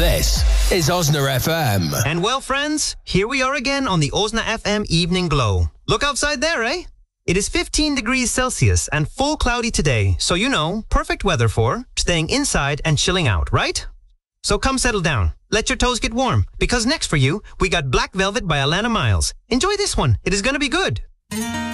This is Osna FM. And well, friends, here we are again on the Osna FM Evening Glow. Look outside there, eh? It is 15 degrees Celsius and full cloudy today, so you know, perfect weather for staying inside and chilling out, right? So come settle down. Let your toes get warm, because next for you, we got Black Velvet by Alana Miles. Enjoy this one. It is going to be good.